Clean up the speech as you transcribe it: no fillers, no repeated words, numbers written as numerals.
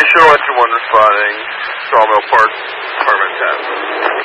Shuttle Western 1 responding, Sawmill Park, Apartment 10.